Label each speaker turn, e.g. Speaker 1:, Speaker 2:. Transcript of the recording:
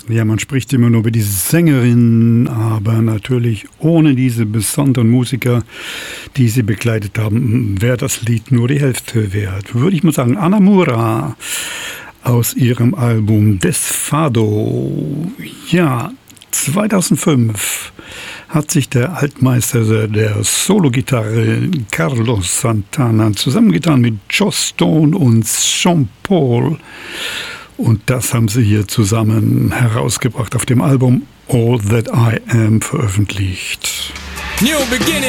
Speaker 1: Ja, man spricht immer nur über diese Sängerin, aber natürlich ohne diese besonderen Musiker, die sie begleitet haben, wäre das Lied nur die Hälfte wert. Würde ich mal sagen, Ana Moura aus ihrem Album Desfado. Ja, 2005 hat sich der Altmeister der Solo-Gitarre Carlos Santana zusammengetan mit Joss Stone und Sean Paul. Und das haben sie hier zusammen herausgebracht auf dem Album All That I Am veröffentlicht.
Speaker 2: New beginning.